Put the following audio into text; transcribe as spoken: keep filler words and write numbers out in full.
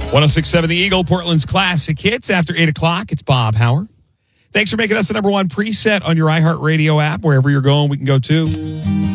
one oh six point seven The Eagle, Portland's classic hits. After eight o'clock, it's Bob Hauer. Thanks for making us the number one preset on your iHeartRadio app. Wherever you're going, we can go too.